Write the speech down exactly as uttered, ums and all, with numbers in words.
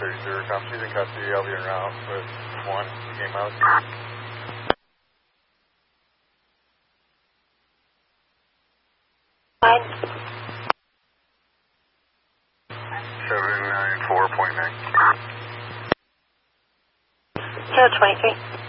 thirty-two, come, she's in custody, I'll be en route with one, he came out. seven nine four point nine. zero twenty-three.